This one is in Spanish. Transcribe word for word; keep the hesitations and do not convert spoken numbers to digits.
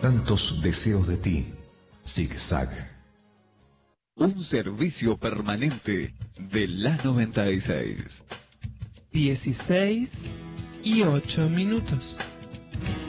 Tantos deseos de ti, zigzag. Un servicio permanente de la noventa y seis. dieciséis y ocho minutos.